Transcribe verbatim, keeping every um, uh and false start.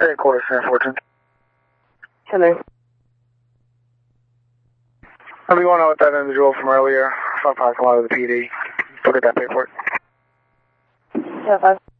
Three quarters, San Fortune. Hello. I'll be going on with that individual from earlier. Front parking lot of the P D. Look at that paperwork. Yeah, five.